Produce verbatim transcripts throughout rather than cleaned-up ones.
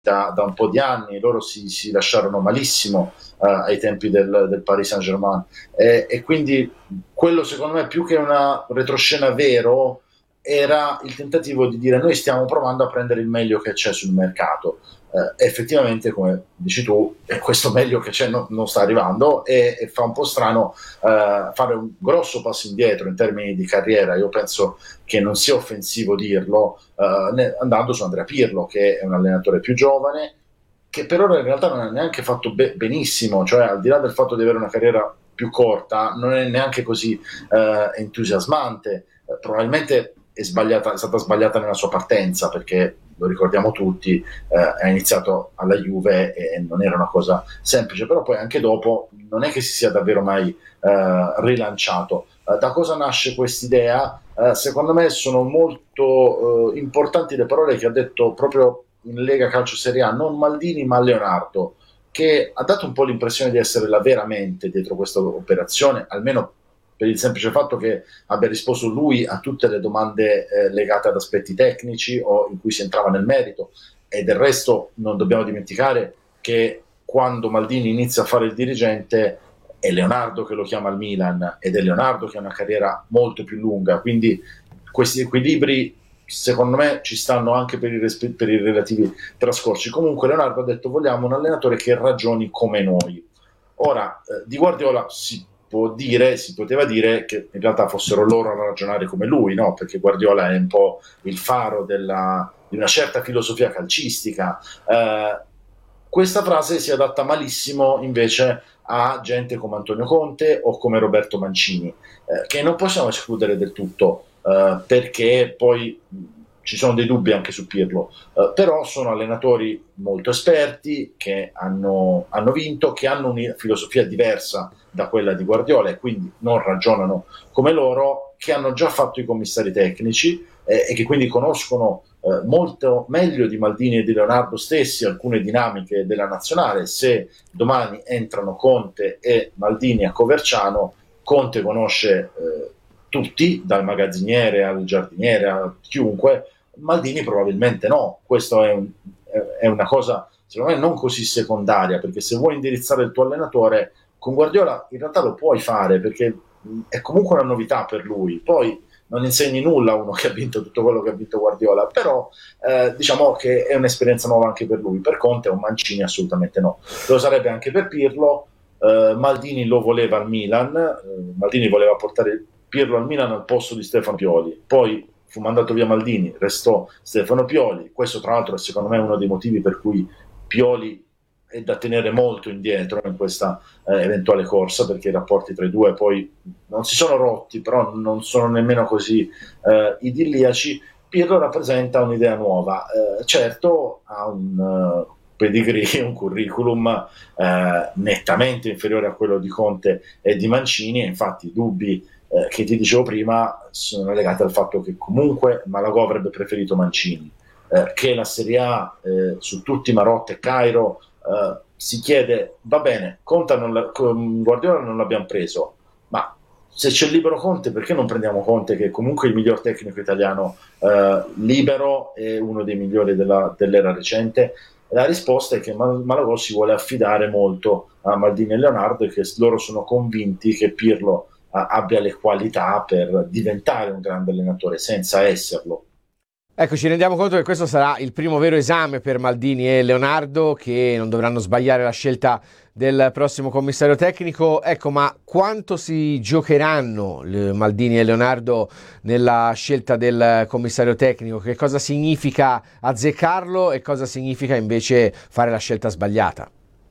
da, da un po' di anni, loro si, si lasciarono malissimo uh, ai tempi del, del Paris Saint-Germain, e, e quindi quello secondo me, più che una retroscena vero, era il tentativo di dire: noi stiamo provando a prendere il meglio che c'è sul mercato. Eh, effettivamente, come dici tu, questo meglio che c'è non, non sta arrivando, e, e fa un po' strano eh, fare un grosso passo indietro in termini di carriera. Io penso che non sia offensivo dirlo, eh, ne, andando su Andrea Pirlo, che è un allenatore più giovane, che per ora in realtà non ha neanche fatto be- benissimo, cioè al di là del fatto di avere una carriera più corta, non è neanche così eh, entusiasmante. Eh, probabilmente è, sbagliata, è stata sbagliata nella sua partenza, perché lo ricordiamo tutti, eh, ha iniziato alla Juve e non era una cosa semplice, però poi anche dopo non è che si sia davvero mai eh, rilanciato. Eh, da cosa nasce quest'idea? Eh, secondo me sono molto eh, importanti le parole che ha detto proprio in Lega Calcio Serie A, non Maldini ma Leonardo, che ha dato un po' l'impressione di essere la vera mente dietro questa operazione, almeno per il semplice fatto che abbia risposto lui a tutte le domande eh, legate ad aspetti tecnici o in cui si entrava nel merito. E del resto non dobbiamo dimenticare che quando Maldini inizia a fare il dirigente è Leonardo che lo chiama al Milan, ed è Leonardo che ha una carriera molto più lunga, quindi questi equilibri secondo me ci stanno anche per i, resp- per i relativi trascorsi. Comunque Leonardo ha detto: vogliamo un allenatore che ragioni come noi. Ora, eh, di Guardiola si può dire, si poteva dire che in realtà fossero loro a ragionare come lui, no? Perché Guardiola è un po' il faro della, di una certa filosofia calcistica. Eh, questa frase si adatta malissimo invece a gente come Antonio Conte o come Roberto Mancini, eh, che non possiamo escludere del tutto, eh, perché poi mh, ci sono dei dubbi anche su Pirlo, eh, però sono allenatori molto esperti che hanno, hanno vinto, che hanno una filosofia diversa da quella di Guardiola e quindi non ragionano come loro, che hanno già fatto i commissari tecnici eh, e che quindi conoscono eh, molto meglio di Maldini e di Leonardo stessi alcune dinamiche della nazionale. Se domani entrano Conte e Maldini a Coverciano, Conte conosce eh, tutti, dal magazziniere al giardiniere a chiunque, Maldini probabilmente no. Questo è, un, è una cosa secondo me non così secondaria, perché se vuoi indirizzare il tuo allenatore con Guardiola in realtà lo puoi fare, perché è comunque una novità per lui. Poi non insegni nulla a uno che ha vinto tutto quello che ha vinto Guardiola, però eh, diciamo che è un'esperienza nuova anche per lui. Per Conte o Mancini assolutamente no. Lo sarebbe anche per Pirlo. eh, Maldini lo voleva al Milan, eh, Maldini voleva portare Pirlo al Milan al posto di Stefano Pioli, poi fu mandato via Maldini, restò Stefano Pioli. Questo tra l'altro è secondo me uno dei motivi per cui Pioli è da tenere molto indietro in questa eh, eventuale corsa, perché i rapporti tra i due poi non si sono rotti, però non sono nemmeno così eh, idilliaci. Pirlo rappresenta un'idea nuova, eh, certo ha un uh, pedigree, un curriculum eh, nettamente inferiore a quello di Conte e di Mancini, e infatti i dubbi eh, che ti dicevo prima sono legati al fatto che comunque Malagò avrebbe preferito Mancini, eh, che la Serie A eh, su tutti Marotta e Cairo Uh, si chiede: va bene, Conte non la, Guardiola non l'abbiamo preso, ma se c'è il libero Conte perché non prendiamo Conte, che è comunque il miglior tecnico italiano uh, libero e uno dei migliori della, dell'era recente? E la risposta è che Malagò si vuole affidare molto a Maldini e Leonardo, e che loro sono convinti che Pirlo uh, abbia le qualità per diventare un grande allenatore senza esserlo. Ecco, ci rendiamo conto che questo sarà il primo vero esame per Maldini e Leonardo, che non dovranno sbagliare la scelta del prossimo commissario tecnico. Ecco, ma quanto si giocheranno Maldini e Leonardo nella scelta del commissario tecnico? Che cosa significa azzeccarlo e cosa significa invece fare la scelta sbagliata?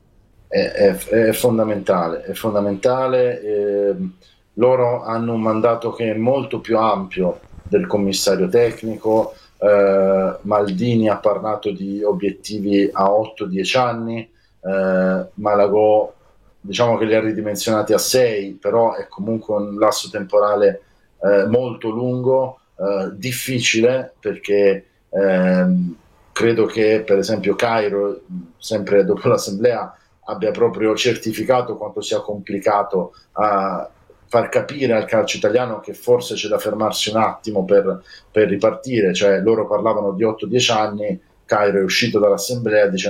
È, è, è fondamentale, è fondamentale. Eh, loro hanno un mandato che è molto più ampio del commissario tecnico. Uh, Maldini ha parlato di obiettivi a otto dieci anni, uh, Malagò diciamo che li ha ridimensionati a sei, però è comunque un lasso temporale uh, molto lungo, uh, difficile, perché uh, credo che per esempio Cairo, sempre dopo l'assemblea, abbia proprio certificato quanto sia complicato a far capire al calcio italiano che forse c'è da fermarsi un attimo per, per ripartire. Cioè loro parlavano di otto dieci anni, Cairo è uscito dall'assemblea dicendo